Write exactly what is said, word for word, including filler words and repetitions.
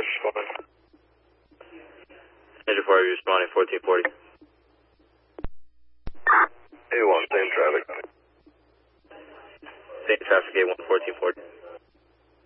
What's responding? Engine four, you responding fourteen forty. A one, same traffic. Same traffic, A one, fourteen forty.